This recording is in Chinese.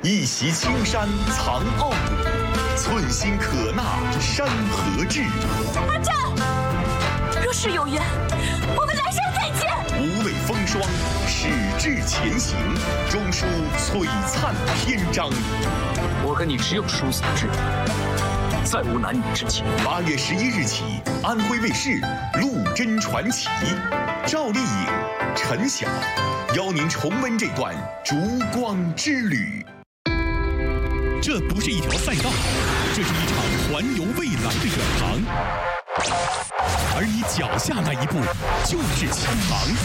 一袭青山藏傲骨，寸心可纳山河志。 阿战，若是有缘，我们来生再见。 无畏风霜，矢志前行，终书璀璨篇章。 我跟你只有殊死之缘，再无男女之情。 8月11日起，安徽卫视《陆贞传奇》，赵丽颖、陈晓邀您重温这段烛光之旅。这不是一条赛道，这是一场环游未来的远航，而你脚下那一步就是启航。